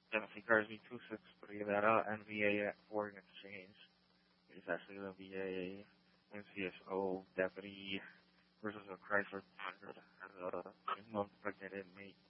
Genesee Cars V263, that NVA Foreign Exchange is actually going to be a NCSO deputy versus a Chrysler 100 as a 6-month pregnant inmate.